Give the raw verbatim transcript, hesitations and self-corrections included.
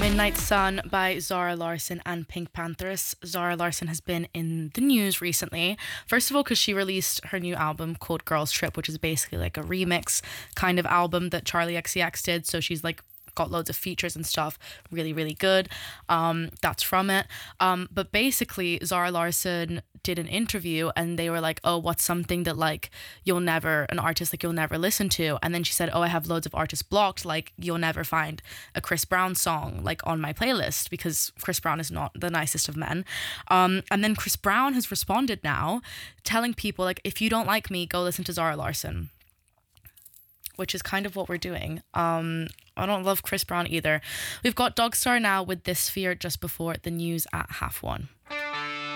Midnight Sun by Zara Larsson and Pink Panthers. Zara Larsson has been in the news recently. First of all, because she released her new album called Girls Trip, which is basically like a remix kind of album that Charlie X C X did. So she's like got loads of features and stuff. Really, really good. Um, that's from it. Um, but basically, Zara Larsson did an interview and they were like, oh, what's something that like you'll never, an artist like you'll never listen to? And then she said, oh, I have loads of artists blocked. Like you'll never find a Chris Brown song like on my playlist because Chris Brown is not the nicest of men. Um, and then Chris Brown has responded now telling people like, if you don't like me, go listen to Zara Larsson, which is kind of what we're doing. Um, I don't love Chris Brown either. We've got Dogstar now with This Fear just before the news at half one.